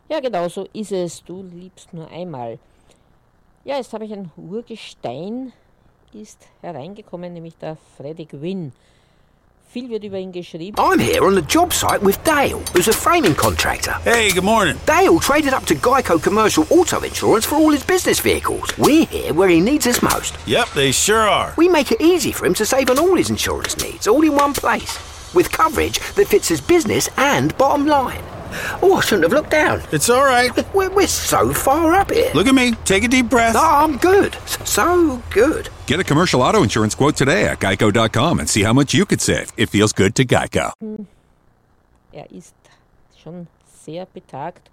Ja, genau so ist es. Du liebst nur einmal. Ja, jetzt habe ich ein Urgestein, ist hereingekommen, nämlich der Freddie Gwynn. Viel wird über ihn geschrieben. I'm here on the job site with Dale, who's a framing contractor. Hey, good morning. Dale traded up to Geico Commercial Auto Insurance for all his business vehicles. We're here where he needs us most. Yep, they sure are. We make it easy for him to save on all his insurance needs, all in one place, with coverage that fits his business and bottom line. Oh, I shouldn't have looked down. It's all right. We're so far up here. Look at me. Take a deep breath. No, I'm good. So good. Get a commercial auto insurance quote today at geico.com and see how much you could save. It feels good to Geico. Ist schon sehr betagt,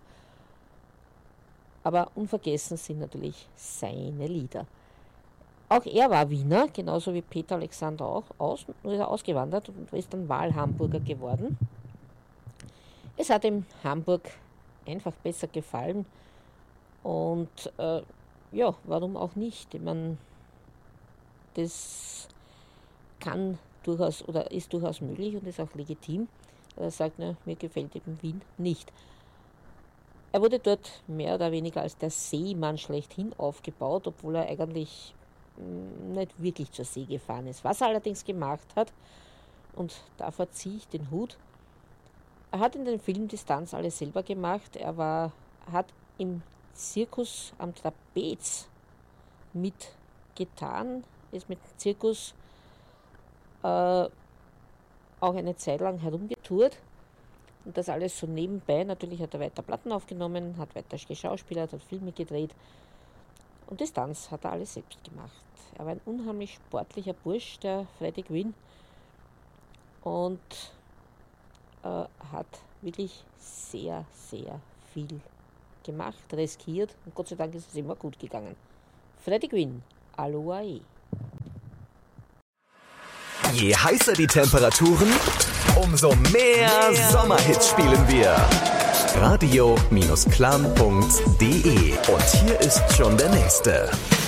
aber unvergessen sind natürlich seine Lieder. Auch er war Wiener, genauso wie Peter Alexander auch, nur ist er ausgewandert und ist dann Wahlhamburger geworden. Es hat ihm Hamburg einfach besser gefallen und warum auch nicht? Ich meine, das kann durchaus oder ist durchaus möglich und ist auch legitim. Er sagt, mir gefällt eben Wien nicht. Er wurde dort mehr oder weniger als der Seemann schlechthin aufgebaut, obwohl er eigentlich nicht wirklich zur See gefahren ist. Was er allerdings gemacht hat, und davor ziehe ich den Hut, er hat in den Film Distanz alles selber gemacht. Er hat im Zirkus am Trapez mitgetan, ist mit dem Zirkus auch eine Zeit lang herumgetourt. Und das alles so nebenbei. Natürlich hat er weiter Platten aufgenommen, hat weiter geschauspielert, hat Filme gedreht. Und Distanz hat er alles selbst gemacht. Er war ein unheimlich sportlicher Bursch, der Freddie Gwynn. Und hat wirklich sehr, sehr viel gemacht, riskiert und Gott sei Dank ist es immer gut gegangen. Freddie Gwynn, Aloha. Je heißer die Temperaturen, umso mehr Sommerhits spielen wir. Radio-clan.de. Und hier ist schon der nächste.